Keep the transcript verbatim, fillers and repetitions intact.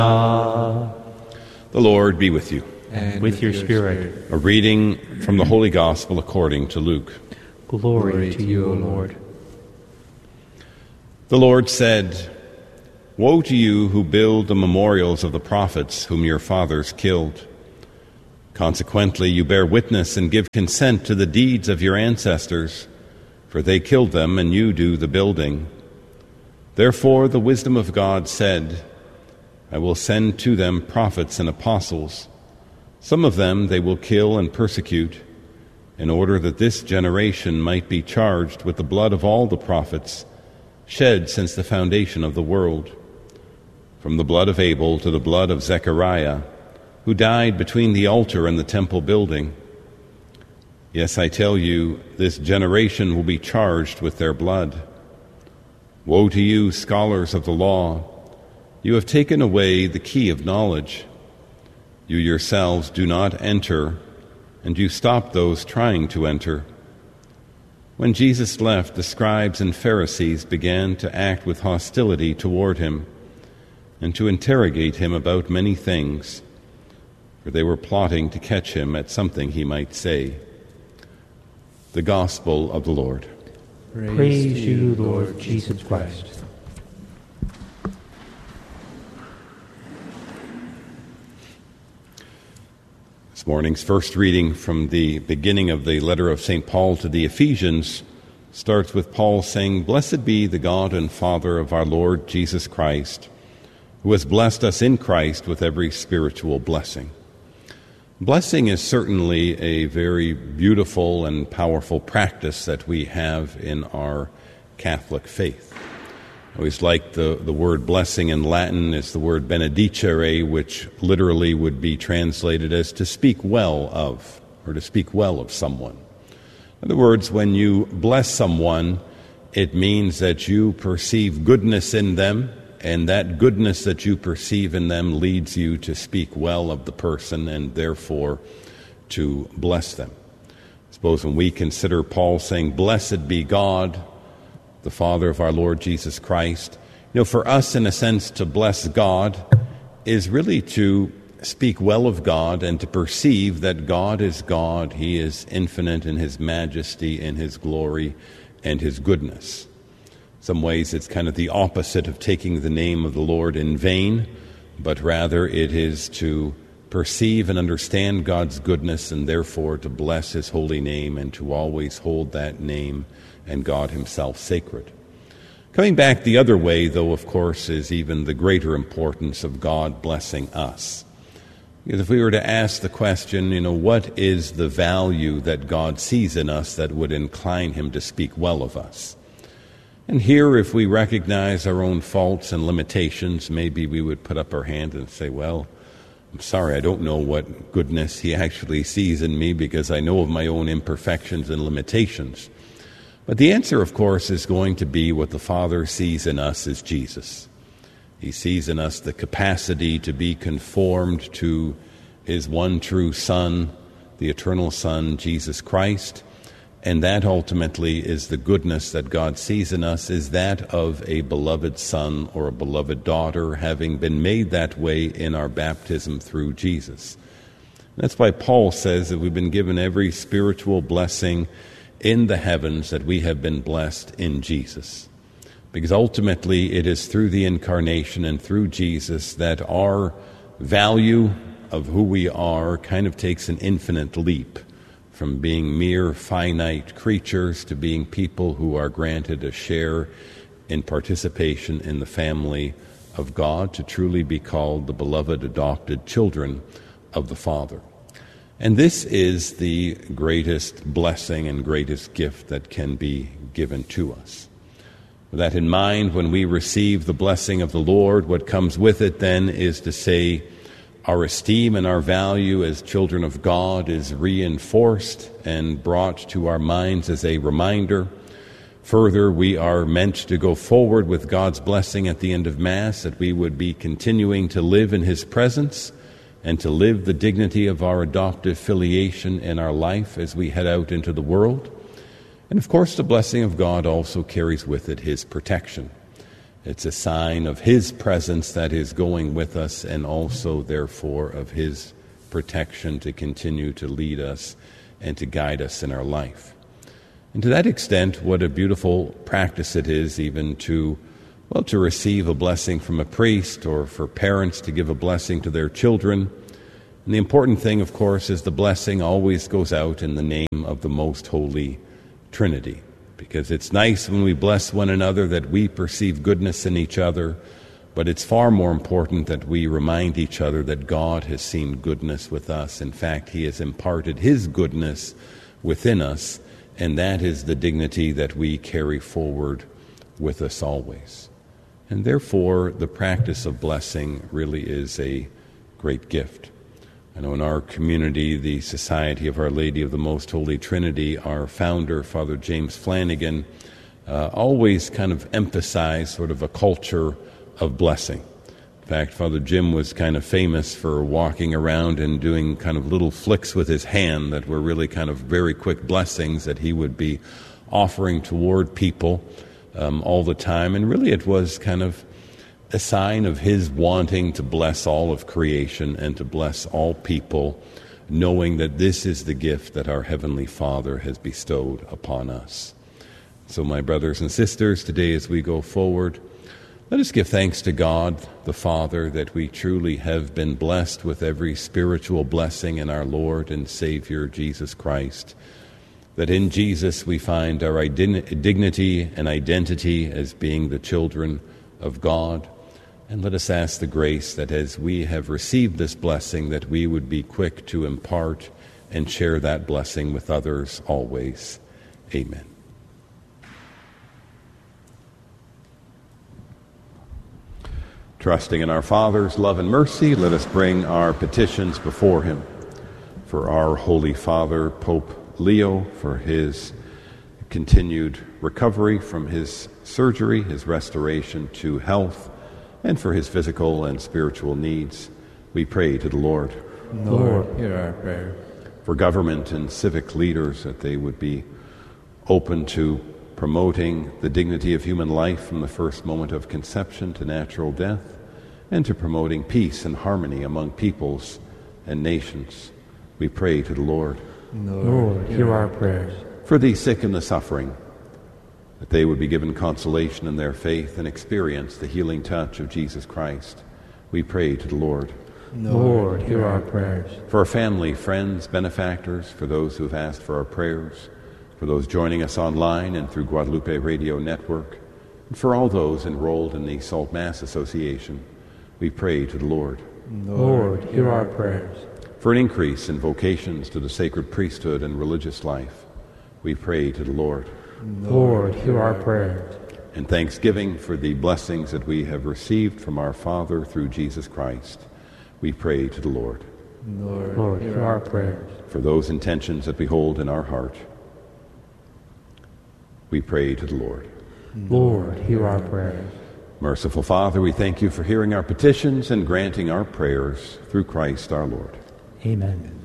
The Lord be with you. And with your spirit. A reading from the Holy Gospel according to Luke. Glory to you, O Lord. The Lord said, "Woe to you who build the memorials of the prophets whom your fathers killed. Consequently, you bear witness and give consent to the deeds of your ancestors, for they killed them and you do the building. Therefore the wisdom of God said, I will send to them prophets and apostles. Some of them they will kill and persecute, in order that this generation might be charged with the blood of all the prophets shed since the foundation of the world, from the blood of Abel to the blood of Zechariah, who died between the altar and the temple building. Yes, I tell you, this generation will be charged with their blood. Woe to you, scholars of the law! You have taken away the key of knowledge. You yourselves do not enter, and you stop those trying to enter." When Jesus left, the scribes and Pharisees began to act with hostility toward him and to interrogate him about many things, for they were plotting to catch him at something he might say. The Gospel of the Lord. Praise, Praise to you, Lord Jesus Christ. This morning's first reading from the beginning of the letter of Saint Paul to the Ephesians starts with Paul saying, "Blessed be the God and Father of our Lord Jesus Christ, who has blessed us in Christ with every spiritual blessing." Blessing is certainly a very beautiful and powerful practice that we have in our Catholic faith. I always like the, the word blessing in Latin is the word benedicere, which literally would be translated as to speak well of, or to speak well of someone. In other words, when you bless someone, it means that you perceive goodness in them, and that goodness that you perceive in them leads you to speak well of the person and therefore to bless them. I suppose when we consider Paul saying, "Blessed be God, the Father of our Lord Jesus Christ," you know, for us, in a sense, to bless God is really to speak well of God and to perceive that God is God. He is infinite in His majesty and His glory and His goodness. In some ways, it's kind of the opposite of taking the name of the Lord in vain, but rather it is to perceive and understand God's goodness and therefore to bless His holy name and to always hold that name and God Himself sacred. Coming back the other way, though, of course, is even the greater importance of God blessing us. Because if we were to ask the question, you know, what is the value that God sees in us that would incline Him to speak well of us? And here, if we recognize our own faults and limitations, maybe we would put up our hand and say, well, I'm sorry, I don't know what goodness He actually sees in me because I know of my own imperfections and limitations. But the answer, of course, is going to be what the Father sees in us is Jesus. He sees in us the capacity to be conformed to His one true Son, the eternal Son, Jesus Christ. And that ultimately is the goodness that God sees in us, is that of a beloved son or a beloved daughter, having been made that way in our baptism through Jesus. That's why Paul says that we've been given every spiritual blessing in the heavens, that we have been blessed in Jesus. Because ultimately it is through the incarnation and through Jesus that our value of who we are kind of takes an infinite leap, from being mere finite creatures to being people who are granted a share in participation in the family of God, to truly be called the beloved adopted children of the Father. And this is the greatest blessing and greatest gift that can be given to us. With that in mind, when we receive the blessing of the Lord, what comes with it then is to say our esteem and our value as children of God is reinforced and brought to our minds as a reminder. Further, we are meant to go forward with God's blessing at the end of Mass, that we would be continuing to live in His presence and to live the dignity of our adoptive filiation in our life as we head out into the world. And of course, the blessing of God also carries with it His protection. It's a sign of His presence that is going with us, and also, therefore, of His protection to continue to lead us and to guide us in our life. And to that extent, what a beautiful practice it is even to, well, to receive a blessing from a priest, or for parents to give a blessing to their children. And the important thing, of course, is the blessing always goes out in the name of the Most Holy Trinity. Because it's nice when we bless one another that we perceive goodness in each other, but it's far more important that we remind each other that God has seen goodness with us. In fact, He has imparted His goodness within us, and that is the dignity that we carry forward with us always. And therefore, the practice of blessing really is a great gift. I know in our community, the Society of Our Lady of the Most Holy Trinity, our founder, Father James Flanagan, uh, always kind of emphasized sort of a culture of blessing. In fact, Father Jim was kind of famous for walking around and doing kind of little flicks with his hand that were really kind of very quick blessings that he would be offering toward people um, all the time. And really it was kind of a sign of his wanting to bless all of creation and to bless all people, knowing that this is the gift that our Heavenly Father has bestowed upon us. So, my brothers and sisters, today as we go forward, let us give thanks to God the Father that we truly have been blessed with every spiritual blessing in our Lord and Savior Jesus Christ, that in Jesus we find our dignity and identity as being the children of God. And let us ask the grace that as we have received this blessing, that we would be quick to impart and share that blessing with others always. Amen. Trusting in our Father's love and mercy, let us bring our petitions before Him. For our Holy Father, Pope Leo, for his continued recovery from his surgery, his restoration to health, and for his physical and spiritual needs, we pray to the Lord. Lord, hear our prayer. For government and civic leaders, that they would be open to promoting the dignity of human life from the first moment of conception to natural death, and to promoting peace and harmony among peoples and nations, we pray to the Lord. Lord, hear our prayers. For the sick and the suffering, that they would be given consolation in their faith and experience the healing touch of Jesus Christ, we pray to the Lord. Lord, hear our prayers. For our family, friends, benefactors, for those who have asked for our prayers, for those joining us online and through Guadalupe Radio Network, and for all those enrolled in the Salt Mass Association, we pray to the Lord. Lord, hear our prayers. For an increase in vocations to the sacred priesthood and religious life, we pray to the Lord. Lord, hear our prayers. And thanksgiving for the blessings that we have received from our Father through Jesus Christ, we pray to the Lord. Lord, Lord, hear our prayers. For those intentions that we hold in our heart, we pray to the Lord. Lord, hear our prayers. Merciful Father, we thank you for hearing our petitions and granting our prayers through Christ our Lord. Amen.